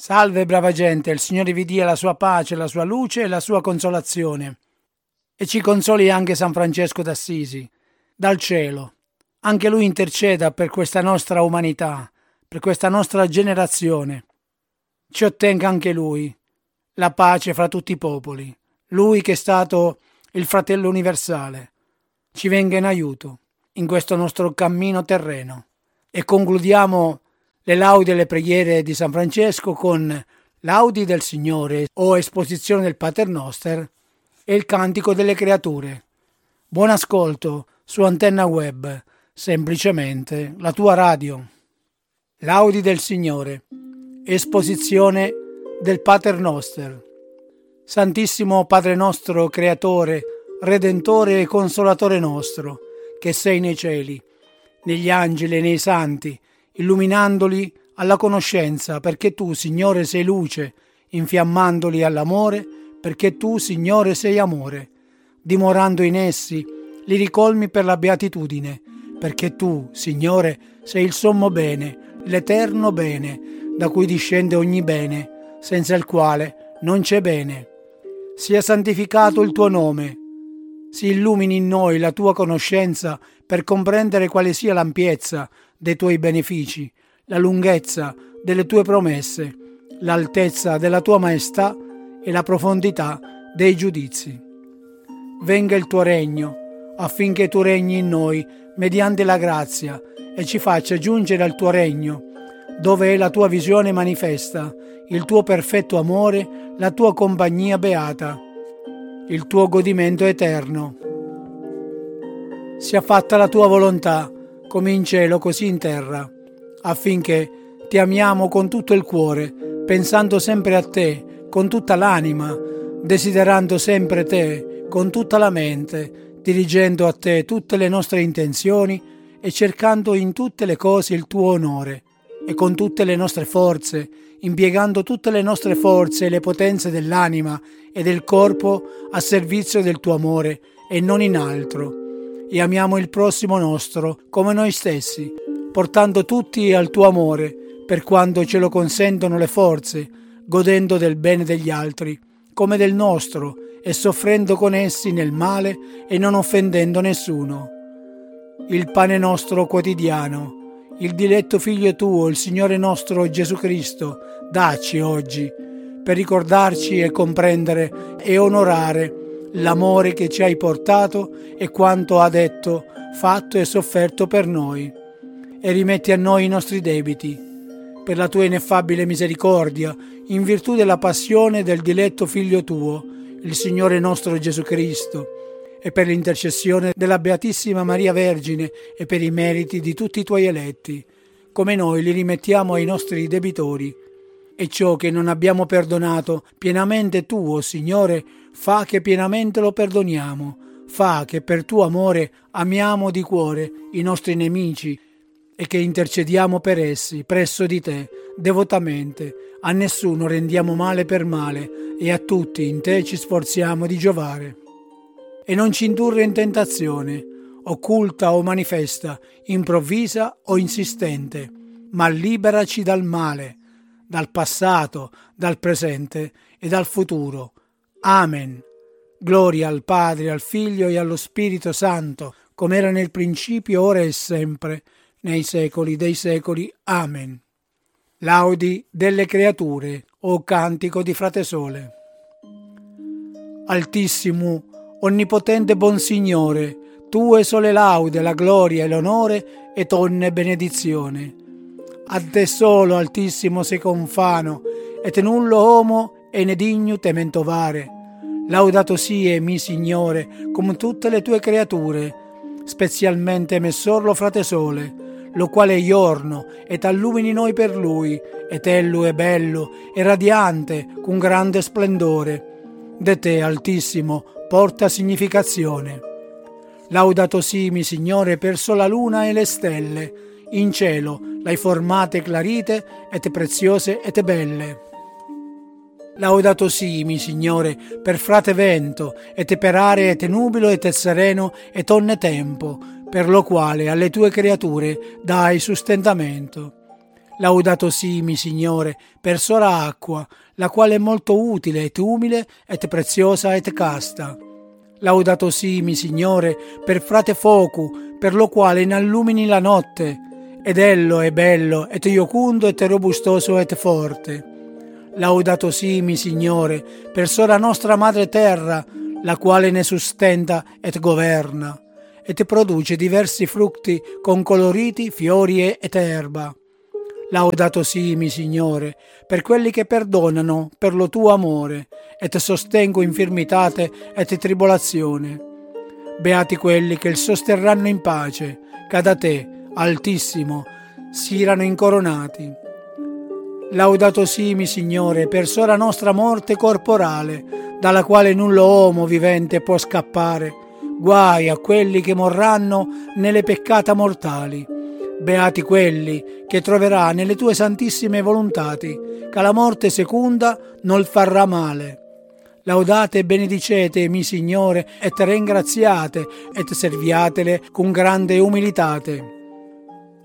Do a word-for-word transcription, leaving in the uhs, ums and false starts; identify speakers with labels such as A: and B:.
A: Salve brava gente, il Signore vi dia la sua pace, la sua luce e la sua consolazione. E ci consoli anche San Francesco d'Assisi, dal cielo. Anche lui interceda per questa nostra umanità, per questa nostra generazione. Ci ottenga anche lui la pace fra tutti i popoli. Lui che è stato il fratello universale, ci venga in aiuto in questo nostro cammino terreno. E concludiamo le laudi e le preghiere di San Francesco con laudi del Signore o esposizione del Pater Noster e il cantico delle creature. Buon ascolto su Antenna Web, semplicemente la tua radio. Laudi del Signore, esposizione del Pater Noster. Santissimo Padre nostro, Creatore, Redentore e Consolatore nostro, che sei nei cieli, negli angeli e nei santi, illuminandoli alla conoscenza, perché tu, Signore, sei luce, infiammandoli all'amore, perché tu, Signore, sei amore. Dimorando in essi, li ricolmi per la beatitudine, perché tu, Signore, sei il sommo bene, l'eterno bene, da cui discende ogni bene, senza il quale non c'è bene. Sia santificato il tuo nome, si illumini in noi la tua conoscenza per comprendere quale sia l'ampiezza dei tuoi benefici, la lunghezza delle tue promesse, l'altezza della tua maestà e la profondità dei giudizi. Venga il tuo regno, affinché tu regni in noi mediante la grazia e ci faccia giungere al tuo regno, dove è la tua visione manifesta, il tuo perfetto amore, la tua compagnia beata, il tuo godimento eterno. Sia fatta la tua volontà, come in cielo così in terra, affinché ti amiamo con tutto il cuore, pensando sempre a te con tutta l'anima, desiderando sempre te con tutta la mente, dirigendo a te tutte le nostre intenzioni e cercando in tutte le cose il tuo onore, e con tutte le nostre forze, impiegando tutte le nostre forze e le potenze dell'anima e del corpo a servizio del tuo amore e non in altro. E amiamo il prossimo nostro come noi stessi, portando tutti al tuo amore, per quanto ce lo consentono le forze, godendo del bene degli altri, come del nostro, e soffrendo con essi nel male e non offendendo nessuno. Il pane nostro quotidiano, il diletto Figlio tuo, il Signore nostro Gesù Cristo, dacci oggi, per ricordarci e comprendere e onorare l'amore che ci hai portato e quanto ha detto, fatto e sofferto per noi. E rimetti a noi i nostri debiti, per la tua ineffabile misericordia, in virtù della passione del diletto Figlio tuo, il Signore nostro Gesù Cristo, e per l'intercessione della Beatissima Maria Vergine e per i meriti di tutti i tuoi eletti, come noi li rimettiamo ai nostri debitori. E ciò che non abbiamo perdonato pienamente tu, o Signore, fa che pienamente lo perdoniamo. Fa che per tuo amore amiamo di cuore i nostri nemici e che intercediamo per essi presso di te devotamente. A nessuno rendiamo male per male e a tutti in te ci sforziamo di giovare. E non ci indurre in tentazione, occulta o manifesta, improvvisa o insistente, ma liberaci dal male, dal passato, dal presente e dal futuro. Amen. Gloria al Padre, al Figlio e allo Spirito Santo, come era nel principio, ora e sempre, nei secoli dei secoli. Amen. Laudi delle creature, o cantico di Frate Sole. Altissimo, onnipotente buon Signore, tue sole laude, la gloria e l'onore e tonne benedizione. A te solo, Altissimo, sei confano, et nullo homo e ne digno tementovare. Laudato sie, mi Signore, come tutte le tue creature, specialmente Messorlo Frate Sole, lo quale è giorno, et allumini noi per lui, et ello è bello, e radiante, con grande splendore. De te, Altissimo, porta significazione. Laudato sii, mi Signore, per sola luna e le stelle, in cielo l'hai formate clarite, et preziose et belle. Laudato sii, mi Signore, per frate vento, et per are et nubilo et sereno et onne tempo, per lo quale alle tue creature dai sustentamento. Laudato si, mi Signore, per sola acqua, la quale è molto utile et umile et preziosa et casta. Laudato si, mi Signore, per frate focu, per lo quale inallumini la notte, ed ello è bello, et iocundo, et robustoso, et forte. Laudato si, mi Signore, per sola nostra madre terra, la quale ne sustenta et governa, et produce diversi frutti con coloriti, fiori et erba. Laudato si, mi Signore, per quelli che perdonano per lo tuo amore, et sostengo infirmitate et tribolazione. Beati quelli che il sosterranno in pace, che da te, Altissimo, siano incoronati. Laudato si, mi Signore, per sola nostra morte corporale, dalla quale nullo uomo vivente può scappare. Guai a quelli che morranno nelle peccata mortali. Beati quelli che troverà nelle tue santissime volontati, che la morte secunda non farà male. Laudate e benedicete, mi Signore, et ringraziate, et serviatele con grande umilitate.